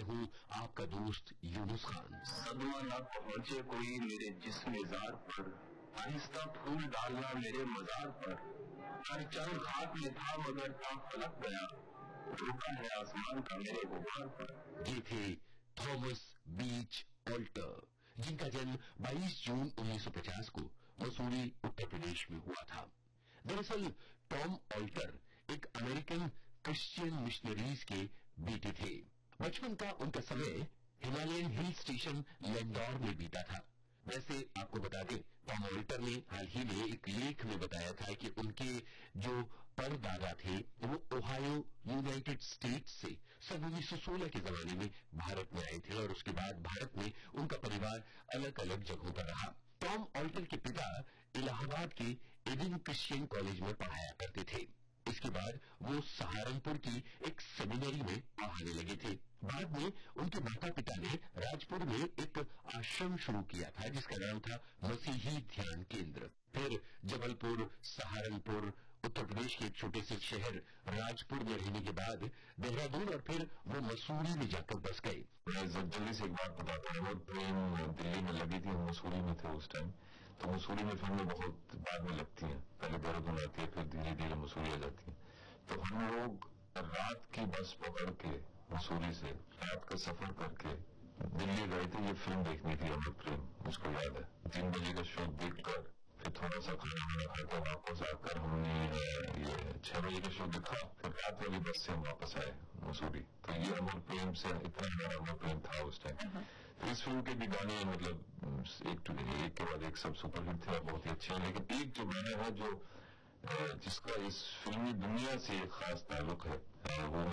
हूँ आपका दोस्त यूनुस खान। सदमा न पहुंचे कोई मेरे जिस्म जार पर, आहिस्ता फूल डालना मेरे मजार पर, हर चरण हाथ में था मगर था फलक गया, रुका है आसमान का मेरे गुबार पर। ये थे थॉमस बीच ऑल्टर, जिनका जन्म 22 जून 1950 को मसूरी उत्तर प्रदेश में हुआ था। दरअसल टॉम ऑल्टर एक अमेरिकन क्रिश्चियन मिशनरीज के बेटे थे। बचपन का उनका समय हिमालयन हिल स्टेशन लैंडोर में बीता था। वैसे आपको बता दें, टॉम ऑल्टर ने हाल ही में एक लेख में बताया था कि उनके जो परदादा थे वो ओहायो यूनाइटेड स्टेट्स से सन 1916 के जमाने में भारत में आए थे और उसके बाद भारत में उनका परिवार अलग अलग जगहों पर रहा। टॉम ऑल्टर के पिता इलाहाबाद के एडिन क्रिश्चियन कॉलेज में पढ़ाया करते थे। इसके बाद वो सहारनपुर की एक सेमिनरी में पढ़ाने लगे थे। बाद में उनके माता पिता ने राजपुर में एक आश्रम शुरू किया था जिसका नाम था मसीही ध्यान केंद्र। फिर जबलपुर, सहारनपुर, उत्तर प्रदेश के एक छोटे से शहर राजपुर में रहने के बाद देहरादून और फिर वो मसूरी में जाकर बस गए। मैं जल्दी से एक बात बताता हूँ, ट्रेन दिल्ली में लगी थी, हम मसूरी में थे उस टाइम। तो मसूरी में फिल्में बहुत बाद में लगती हैं, पहले देहरादून आती है, फिर धीरे धीरे मसूरी आ जाती है। तो हम लोग रात की बस पकड़ के मसूरी से रात का सफर करके दिल्ली गए थे। ये फिल्म देखनी थी, अमर प्रेम, मुझको याद है। 3 बजे का शो देखकर फिर थोड़ा सा खाना वाना खाकर वापस आकर हमने ये 6 बजे का शो देखा। फिर रात वाली बस से हम वापस आए मसूरी। तो ये अमर प्रेम से इतना हमारा अमर प्रेम था उस टाइम। तो इस फिल्म के भी गाने मतलब एक के बाद एक सब सुपरहिट थे और बहुत ही अच्छे हैं। लेकिन एक जो गाना है जो जिसका इस फिल्मी दुनिया से एक खास ताल्लुक है